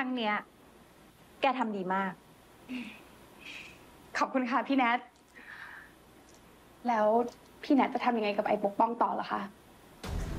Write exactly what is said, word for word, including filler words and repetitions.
รั้งเนี้ยแกทำดีมากขอบคุณค่ะพี่แนทแล้วพี่แนทจะทำยังไงกับไอ้ปกป้องต่อล่ะคะ